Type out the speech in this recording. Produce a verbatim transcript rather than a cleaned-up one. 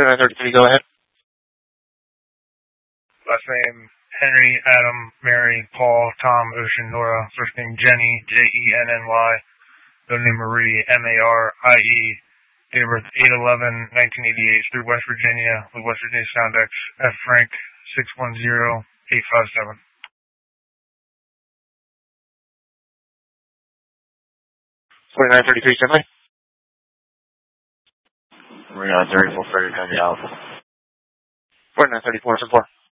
forty-nine thirty-three, go ahead. Last name, Henry, Adam, Mary, Paul, Tom, Ocean, Nora. First name, Jenny, J E N N Y. Middle name, Marie, M A R I E. Date of birth, eight eleven nineteen eighty-eight. Through West Virginia with West Virginia Soundex. F. Frank, six one zero eight five seven. forty-nine thirty-three, Finley. forty-nine thirty-four, Frederick, County Alpha. forty-nine thirty-four, ten four.